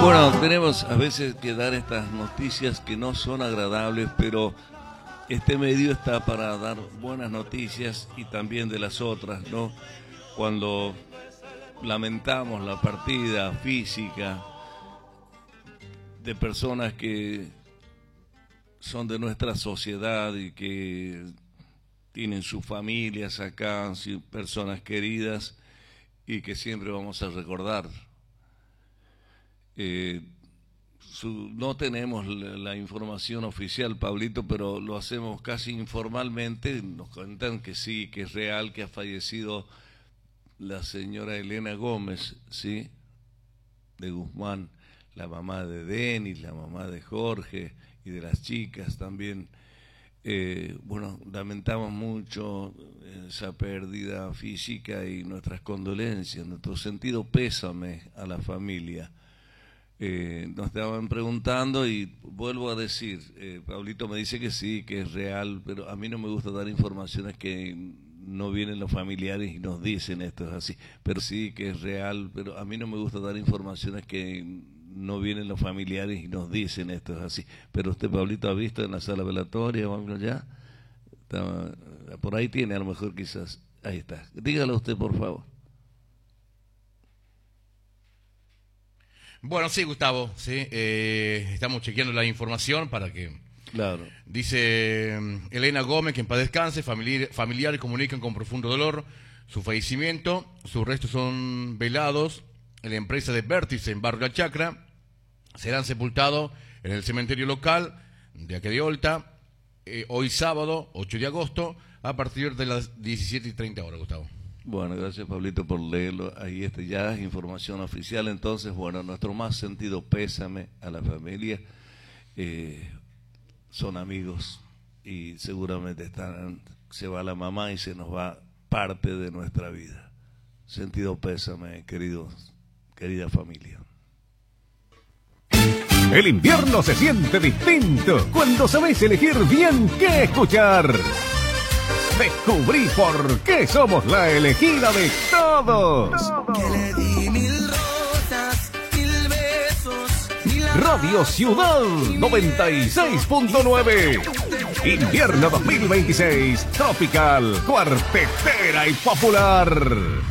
Bueno, tenemos a veces que dar estas noticias que no son agradables, pero este medio está para dar buenas noticias y también de las otras, ¿no? Cuando lamentamos la partida física de personas que son de nuestra sociedad y que tienen sus familias acá, personas queridas y que siempre vamos a recordar. No tenemos la información oficial, Pablito, pero lo hacemos casi informalmente. Nos cuentan que sí, que es real, que ha fallecido la señora Elena Gómez, ¿sí? De Guzmán, la mamá de Denis, la mamá de Jorge y de las chicas también. Bueno, lamentamos mucho esa pérdida física y nuestras condolencias, nuestro sentido pésame a la familia. Nos estaban preguntando y vuelvo a decir, Pablito me dice que sí, que es real, pero a mí no me gusta dar informaciones que no vienen los familiares y nos dicen esto es así, pero sí que es real, pero a mí no me gusta dar informaciones que no vienen los familiares y nos dicen esto es así. Pero usted, Pablito, ha visto en la sala velatoria o algo ya, por ahí tiene a lo mejor quizás, ahí está, dígalo usted por favor. Bueno, sí, Gustavo, sí, estamos chequeando la información para que... Claro. Dice Elena Gómez, que en paz descanse, familiares comunican con profundo dolor su fallecimiento, sus restos son velados en la empresa de Vértice en Barrio La Chacra, serán sepultados en el cementerio local de Aquedeolta, hoy sábado, 8 de agosto, a partir de las 17:30 horas, Gustavo. Bueno, gracias Pablito por leerlo. Ahí está, ya es información oficial. Entonces, bueno, nuestro más sentido pésame a la familia. Son amigos y seguramente se va la mamá y se nos va parte de nuestra vida. Sentido pésame, querida familia. El invierno se siente distinto cuando sabes elegir bien qué escuchar. Descubrí por qué somos la elegida de todos. Que le di 1000 rosas, 1000 besos, 1000 Radio Ciudad 96.9. Invierno 2026. Tropical, cuartetera y popular.